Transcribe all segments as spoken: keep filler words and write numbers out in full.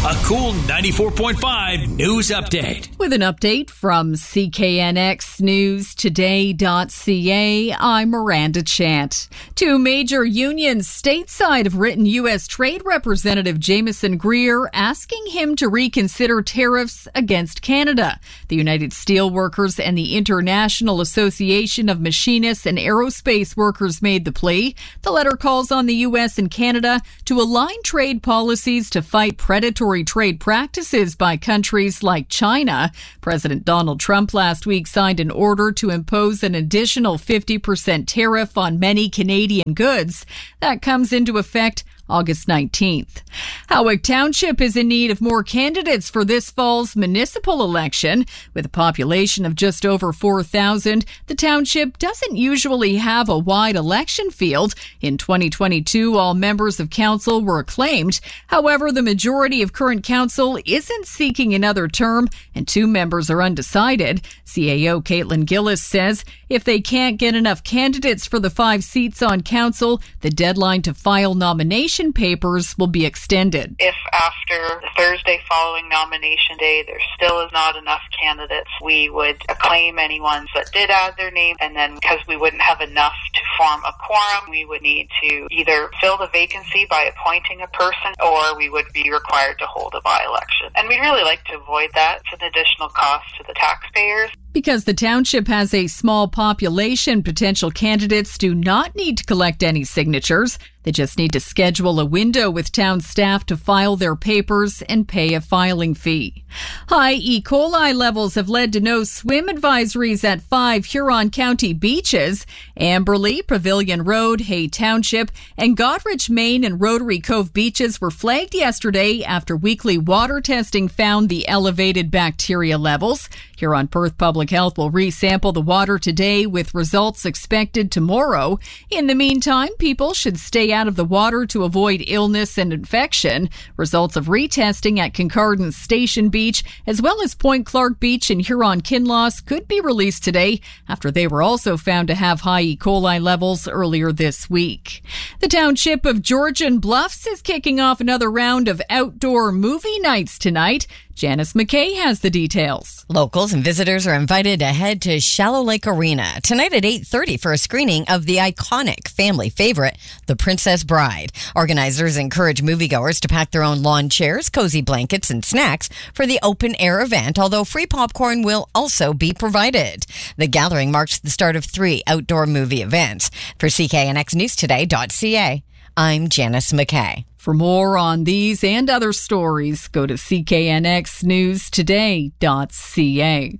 A Cool ninety-four point five news update. With an update from C K N X News Today dot C A, I'm Miranda Chant. Two major unions stateside have written U S Trade Representative Jameson Greer asking him to reconsider tariffs against Canada. The United Steelworkers and the International Association of Machinists and Aerospace Workers made the plea. The letter calls on the U S and Canada to align trade policies to fight predatory trade practices by countries like China. President Donald Trump last week signed an order to impose an additional fifty percent tariff on many Canadian goods. That comes into effect August nineteenth. Howick Township is in need of more candidates for this fall's municipal election. With a population of just over four thousand, the township doesn't usually have a wide election field. In twenty twenty-two, all members of council were acclaimed. However, the majority of current council isn't seeking another term, and two members are undecided. C A O Caitlin Gillis says if they can't get enough candidates for the five seats on council, the deadline to file nominations papers will be extended. If after Thursday following nomination day there still is not enough candidates, we would acclaim any ones that did add their name, and then because we wouldn't have enough to form a quorum, we would need to either fill the vacancy by appointing a person, or we would be required to hold a by-election. And we'd really like to avoid that. It's an additional cost to the taxpayers. Because the township has a small population, potential candidates do not need to collect any signatures. They just need to schedule a window with town staff to file their papers and pay a filing fee. High E. coli levels have led to no swim advisories at five Huron County beaches. Amberley, Pavilion Road, Hay Township, and Goderich, Maine and Rotary Cove beaches were flagged yesterday after weekly water testing found the elevated bacteria levels. Huron Perth Public Health will resample the water today with results expected tomorrow. In the meantime, people should stay out of the water to avoid illness and infection. Results of retesting at Concordance Station Beach as well as Point Clark Beach and Huron-Kinloss could be released today after they were also found to have high E. coli levels earlier this week. The township of Georgian Bluffs is kicking off another round of outdoor movie nights tonight. Janice McKay has the details. Locals and visitors are invited to head to Shallow Lake Arena tonight at eight thirty for a screening of the iconic family favorite, The Princess Bride. Organizers encourage moviegoers to pack their own lawn chairs, cozy blankets, and snacks for the open-air event, although free popcorn will also be provided. The gathering marks the start of three outdoor movie events. For C K N X News Today dot C A, I'm Janice McKay. For more on these and other stories, go to C K N X News Today dot C A.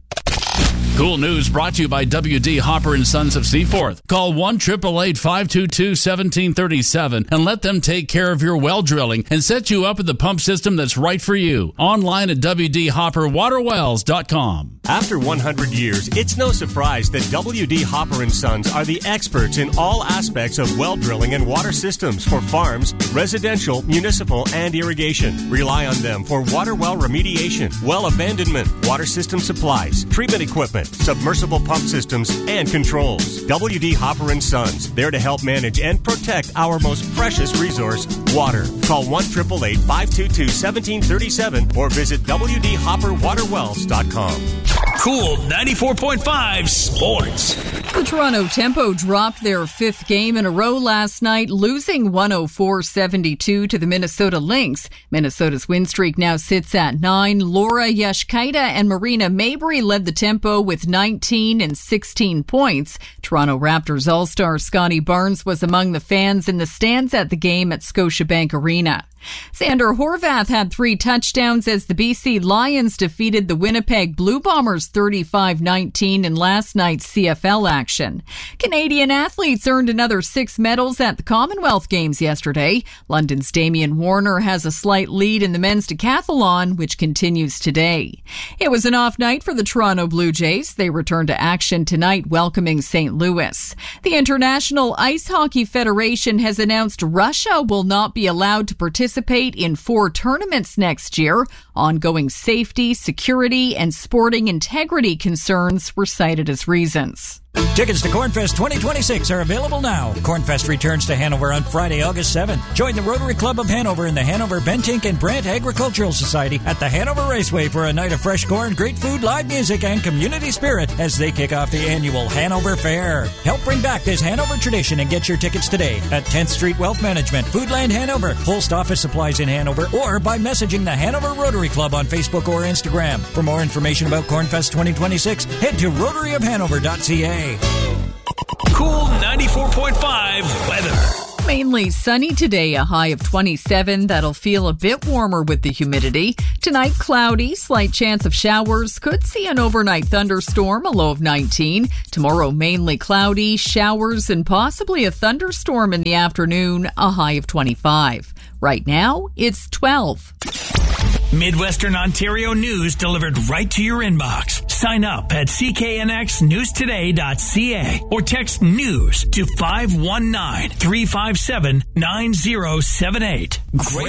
Cool News brought to you by W D. Hopper and Sons of Seaforth. Call one eight eight eight, five two two, one seven three seven and let them take care of your well drilling and set you up with the pump system that's right for you. Online at W D Hopper Water Wells dot com. After one hundred years, it's no surprise that W D. Hopper and Sons are the experts in all aspects of well drilling and water systems for farms, residential, municipal, and irrigation. Rely on them for water well remediation, well abandonment, water system supplies, treatment equipment, submersible pump systems, and controls. W D. Hopper and Sons, there to help manage and protect our most precious resource, water. Call one eight eight eight, five two two, one seven three seven or visit W D Hopper Water Wells dot com. Cool ninety-four point five Sports. The Toronto Tempo dropped their fifth game in a row last night, losing one oh four seventy-two to the Minnesota Lynx. Minnesota's win streak now sits at nine. Laura Yashkaita and Marina Mabry led the Tempo with nineteen and sixteen points. Toronto Raptors All-Star Scotty Barnes was among the fans in the stands at the game at Scotiabank Arena. Xander Horvath had three touchdowns as the B C Lions defeated the Winnipeg Blue Bombers thirty-five nineteen in last night's C F L action. Canadian athletes earned another six medals at the Commonwealth Games yesterday. London's Damian Warner has a slight lead in the men's decathlon, which continues today. It was an off night for the Toronto Blue Jays. They return to action tonight, welcoming Saint Louis. The International Ice Hockey Federation has announced Russia will not be allowed to participate in four tournaments next year. Ongoing safety, security, and sporting integrity concerns were cited as reasons. Tickets to Cornfest twenty twenty-six are available now. Cornfest returns to Hanover on Friday, August seventh. Join the Rotary Club of Hanover and the Hanover Bentink and Brandt Agricultural Society at the Hanover Raceway for a night of fresh corn, great food, live music, and community spirit as they kick off the annual Hanover Fair. Help bring back this Hanover tradition and get your tickets today at tenth Street Wealth Management, Foodland Hanover, Post Office Supplies in Hanover, or by messaging the Hanover Rotary Club on Facebook or Instagram. For more information about Cornfest twenty twenty-six, head to rotary of hanover dot c a. Cool ninety-four point five weather. Mainly sunny today, a high of twenty-seven. That'll feel a bit warmer with the humidity. Tonight, cloudy, slight chance of showers. Could see an overnight thunderstorm, a low of nineteen. Tomorrow, mainly cloudy, showers, and possibly a thunderstorm in the afternoon, a high of twenty-five. Right now, it's twelve. Midwestern Ontario news delivered right to your inbox. Sign up at c k n x news today dot c a or text news to five one nine, three five seven, nine zero seven eight. Great